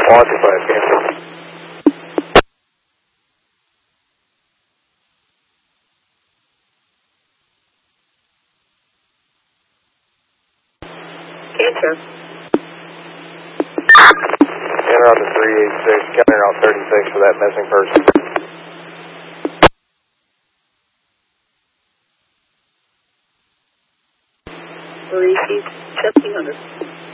Watch it, flash cancer. Cancer. Enter out to 386, counting out 36 for that missing person. 1700.